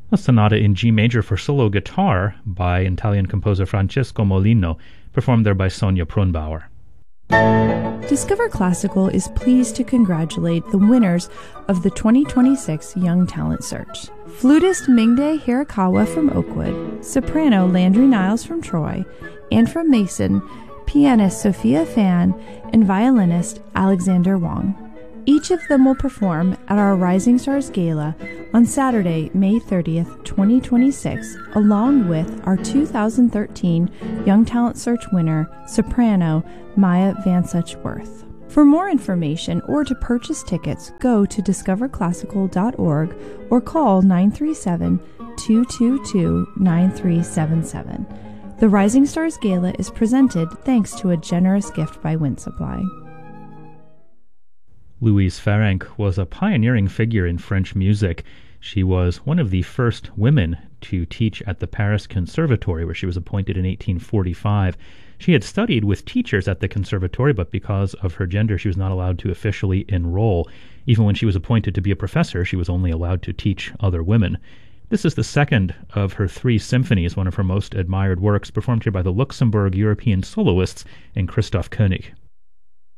A sonata in G major for solo guitar by Italian composer Francesco Molino, performed there by Sonia Prunbauer. Discover Classical is pleased to congratulate the winners of the 2026 Young Talent Search. Flutist Mingde Hirakawa from Oakwood, soprano Landry Niles from Troy, and from Mason, pianist Sophia Fan, and violinist Alexander Wong. Each of them will perform at our Rising Stars Gala on Saturday, May 30th, 2026, along with our 2013 Young Talent Search winner, soprano Maya Vansuch-Worth. For more information or to purchase tickets, go to discoverclassical.org or call 937-222-9377. The Rising Stars Gala is presented thanks to a generous gift by Wind Supply. Louise Ferenc was a pioneering figure in French music. She was one of the first women to teach at the Paris Conservatory, where she was appointed in 1845. She had studied with teachers at the conservatory, but because of her gender, she was not allowed to officially enroll. Even when she was appointed to be a professor, she was only allowed to teach other women. This is the second of her 3 symphonies, one of her most admired works, performed here by the Luxembourg European soloists and Christoph Koenig.